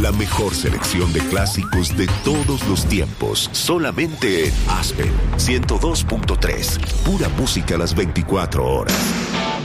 La mejor selección de clásicos de todos los tiempos, solamente en Aspen 102.3. Pura música a las 24 horas.